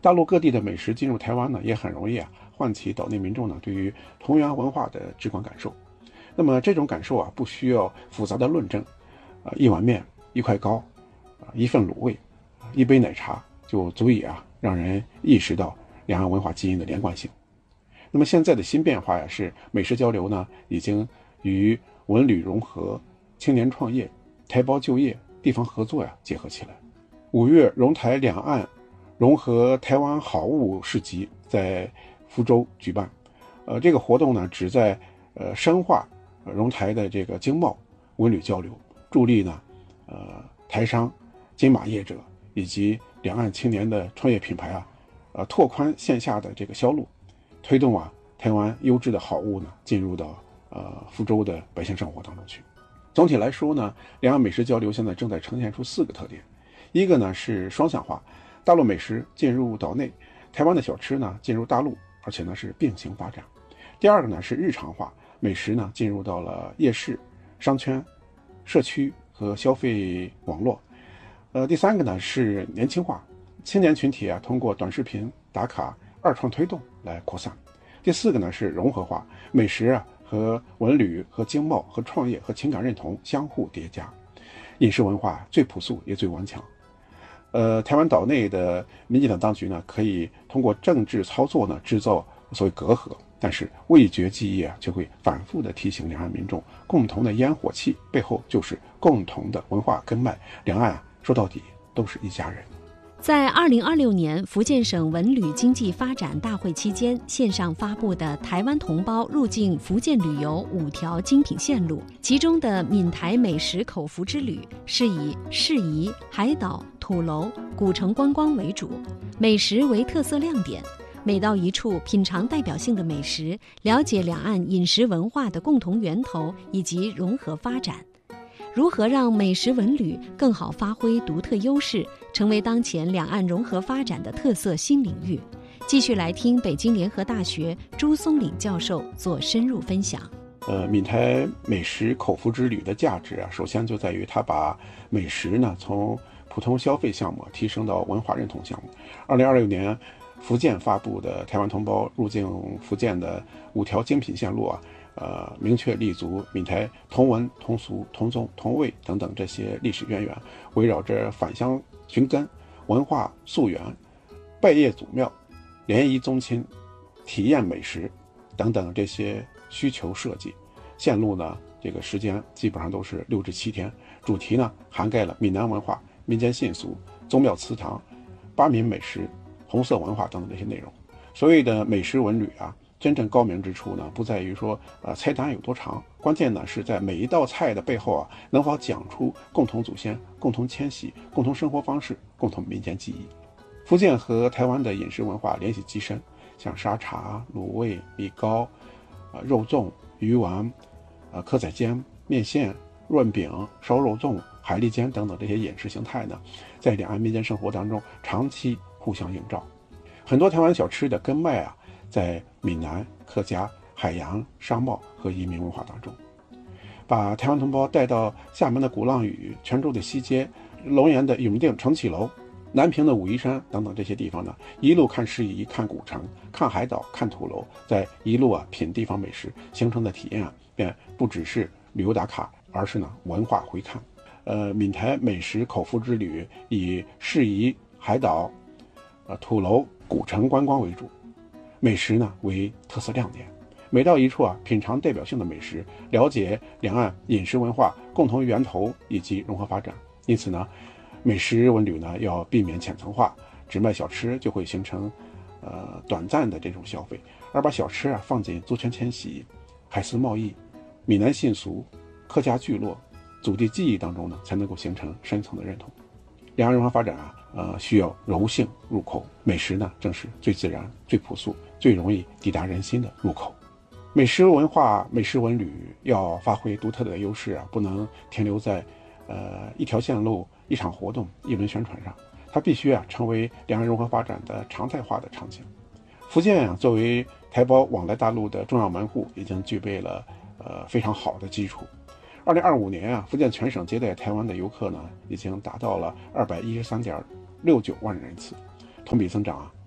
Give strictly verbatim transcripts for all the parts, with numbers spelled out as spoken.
大陆各地的美食进入台湾呢，也很容易啊唤起岛内民众呢对于同源文化的直观感受。那么这种感受啊，不需要复杂的论证，啊，一碗面、一块糕、啊，一份卤味、一杯奶茶，就足以啊让人意识到两岸文化基因的连贯性。那么现在的新变化呀，是美食交流呢已经与文旅融合、青年创业、台胞就业、地方合作呀结合起来。五月融台两岸融合台湾好物市集在福州举办，呃，这个活动呢旨在呃深化呃融台的这个经贸文旅交流，助力呢呃台商、金马业者以及两岸青年的创业品牌啊，呃拓宽线下的这个销路，推动啊台湾优质的好物呢进入到呃福州的百姓生活当中去。总体来说呢，两岸美食交流现在正在呈现出四个特点，一个呢是双向化，大陆美食进入岛内，台湾的小吃呢进入大陆，而且呢是并行发展。第二个呢是日常化，美食呢进入到了夜市、商圈、社区和消费网络。呃，第三个呢是年轻化，青年群体啊通过短视频打卡、二创推动来扩散。第四个呢是融合化，美食啊和文旅和经贸和创业和情感认同相互叠加，饮食文化最朴素也最顽强。呃，台湾岛内的民进党当局呢，可以通过政治操作呢制造所谓隔阂，但是味觉记忆啊，就会反复的提醒两岸民众，共同的烟火气背后就是共同的文化根脉，两岸啊说到底都是一家人。 在二零二六年福建省文旅经济发展大会期间，线上发布的台湾同胞入境福建旅游五条精品线路，其中的闽台美食口福之旅是以适宜、海岛、土楼、古城观光为主，美食为特色亮点。每到一处品尝代表性的美食，了解两岸饮食文化的共同源头以及融合发展。如何让美食文旅更好发挥独特优势，成为当前两岸融合发展的特色新领域？继续来听北京联合大学朱松岭教授做深入分享。 呃，闽台美食口福之旅的价值啊，首先就在于它把美食呢从普通消费项目提升到文化认同项目。二零二六年，福建发布的台湾同胞入境福建的五条精品线路啊。呃，明确立足闽台同文、同俗、同宗、同味等等这些历史渊源，围绕着返乡寻根、文化溯源、拜谒祖庙、联谊宗亲、体验美食等等这些需求设计。线路呢，这个时间基本上都是六至七天，主题呢涵盖了闽南文化、民间信俗、宗庙祠堂、巴闽美食、红色文化等等这些内容。所谓的美食文旅啊，真正高明之处呢，不在于说呃菜单有多长，关键呢是在每一道菜的背后啊，能否讲出共同祖先、共同迁徙、共同生活方式、共同民间记忆。福建和台湾的饮食文化联系极深，像沙茶、卤味、米糕、呃、肉粽、鱼丸、呃、蚵仔煎、面线、润饼、烧肉粽、海蛎煎等等这些饮食形态呢，在两岸民间生活当中长期互相映照。很多台湾小吃的根脉啊，在闽南、客家、海洋、商贸和移民文化当中，把台湾同胞带到厦门的鼓浪屿、泉州的西街、龙岩的永定承启楼、南平的武夷山等等这些地方呢，一路看适宜、看古城、看海岛、看土楼，再一路啊品地方美食，形成的体验啊，便不只是旅游打卡，而是呢文化回看。呃，闽台美食口福之旅以适宜、海岛、呃土楼、古城观光为主。美食呢为特色亮点，每到一处啊，品尝代表性的美食，了解两岸饮食文化共同源头以及融合发展。因此呢，美食文旅呢要避免浅层化，只卖小吃就会形成呃短暂的这种消费，而把小吃啊放进族群迁徙、海丝贸易、闽南信俗、客家聚落、祖地记忆当中呢，才能够形成深层的认同。两岸融合发展啊，呃，需要柔性入口，美食呢正是最自然、最朴素、最容易抵达人心的入口。美食文化、美食文旅要发挥独特的优势啊，不能停留在呃一条线路、一场活动、一轮宣传上，它必须啊成为两岸融合发展的常态化的场景。福建啊，作为台胞往来大陆的重要门户，已经具备了呃非常好的基础。二零二五年啊，福建全省接待台湾的游客呢，已经达到了二百一十三点六九万人次，同比增长啊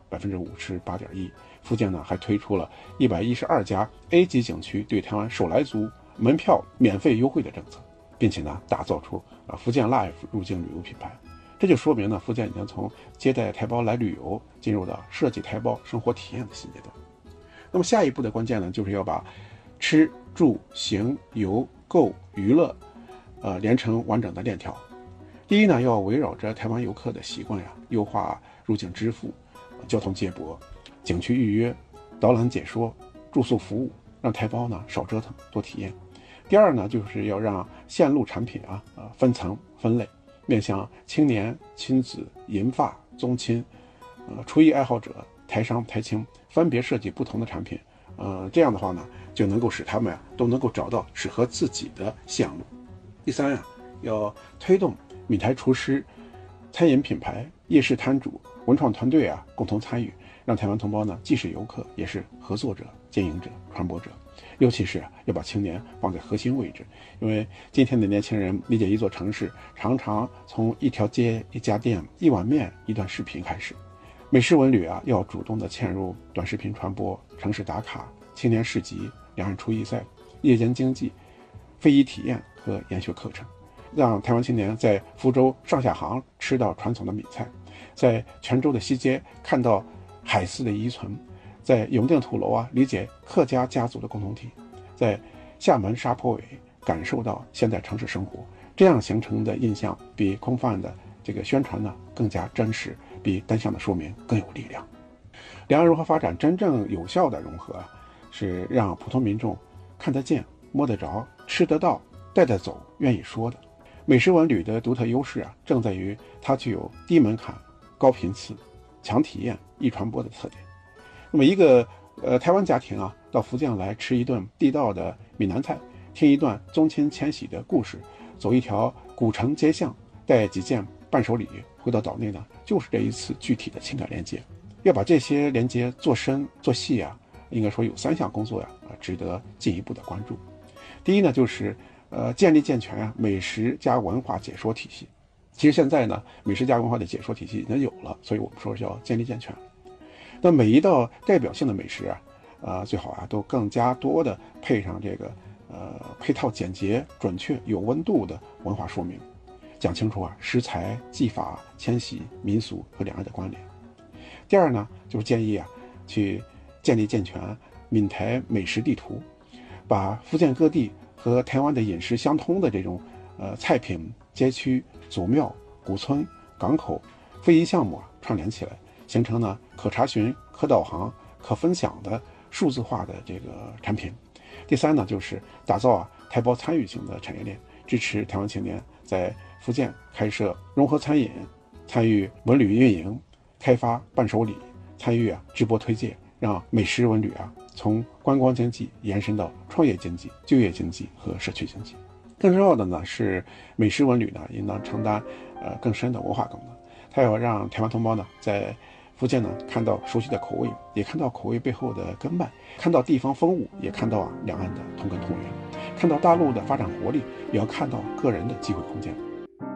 百分之五十八点一。福建呢还推出了一百一十二家 A 级景区对台湾首来族门票免费优惠的政策，并且呢打造出啊福建 Life 入境旅游品牌。这就说明呢，福建已经从接待台胞来旅游进入到设计台胞生活体验的新阶段。那么下一步的关键呢，就是要把吃住行游购娱乐呃连成完整的链条。第一呢，要围绕着台湾游客的习惯呀，优化入境支付、交通接驳、景区预约、导览解说、住宿服务，让台胞呢少折腾多体验。第二呢，就是要让线路产品啊呃分层分类，面向青年、亲子、银发、宗亲、呃厨艺爱好者、台商、台青，分别设计不同的产品。呃，这样的话呢，就能够使他们呀都能够找到适合自己的线路。第三呀，要推动闽台厨师、餐饮品牌、夜市摊主、文创团队啊共同参与，让台湾同胞呢既是游客，也是合作者、经营者、传播者。尤其是要把青年放在核心位置，因为今天的年轻人理解一座城市，常常从一条街、一家店、一碗面、一段视频开始。美食文旅啊，要主动的嵌入短视频传播、城市打卡、青年市集、两岸厨艺赛、夜间经济、非遗体验和研学课程，让台湾青年在福州上下杭吃到传统的闽菜，在泉州的西街看到海丝的遗存，在永定土楼啊理解客家家族的共同体，在厦门沙坡尾感受到现代城市生活。这样形成的印象比空泛的这个宣传呢更加真实，比单向的说明更有力量。两岸如何发展真正有效的融合啊，是让普通民众看得见、摸得着、吃得到、带得走、愿意说的。美食文旅的独特优势啊，正在于它具有低门槛、高频次、强体验、易传播的特点。那么一个呃台湾家庭啊，到福建来吃一顿地道的闽南菜，听一段宗亲迁徙的故事，走一条古城街巷，带几件伴手礼回到岛内呢，就是这一次具体的情感连接。要把这些连接做深做细啊，应该说有三项工作呀啊，值得进一步的关注。第一呢，就是呃建立健全啊美食加文化解说体系。其实现在呢，美食加文化的解说体系已经有了，所以我们说是要建立健全。那每一道代表性的美食啊，呃最好啊都更加多的配上这个呃配套简洁、准确、有温度的文化说明，讲清楚啊食材、技法、迁徙、民俗和两岸的关联。第二呢，就是建议啊去建立健全闽台美食地图，把福建各地和台湾的饮食相通的这种呃菜品、街区、祖庙、古村、港口、非遗项目啊串联起来，形成呢可查询、可导航、可分享的数字化的这个产品。第三呢，就是打造啊台胞参与型的产业链，支持台湾青年在福建开设融合餐饮，参与文旅运营，开发伴手礼，参与啊直播推荐，让美食文旅啊从观光经济延伸到创业经济、就业经济和社区经济。更重要的呢是美食文旅呢应当承担呃更深的文化功能，它要让台湾同胞呢在福建呢看到熟悉的口味，也看到口味背后的根脉，看到地方风物，也看到啊两岸的同根同源，看到大陆的发展活力，也要看到个人的机会空间。